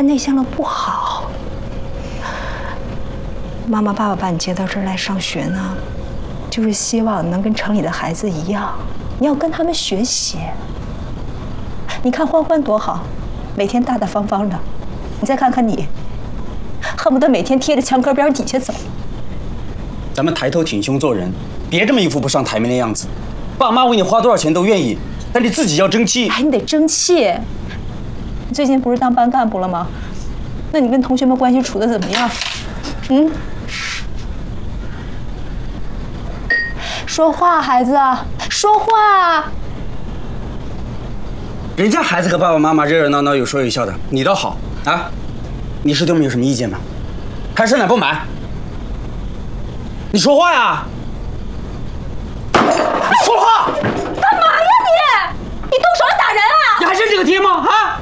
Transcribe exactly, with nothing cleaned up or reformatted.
太内向了不好。妈妈、爸爸把你接到这儿来上学呢，就是希望能跟城里的孩子一样，你要跟他们学习。你看欢欢多好，每天大大方方的。你再看看你，恨不得每天贴着墙根边底下走。 咱们抬头挺胸做人，别这么一副不上台面的样子。爸妈为你花多少钱都愿意，但你自己要争气。 哎，你得争气。你最近不是当班干部了吗？那你跟同学们关系处得怎么样？嗯？说话，孩子，说话。 人家孩子和爸爸妈妈热热闹闹，有说有笑的，你倒好啊！你是对我们有什么意见吗？还是奶不买？你说话呀！你说话！ 干嘛呀你？你动手打人啊？ 你还认这个爹吗？啊！